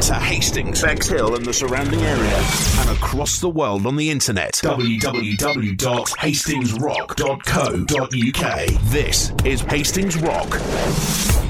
to Hastings, Bexhill and the surrounding area, and across the world on the internet. www.hastingsrock.co.uk. This is Hastings Rock.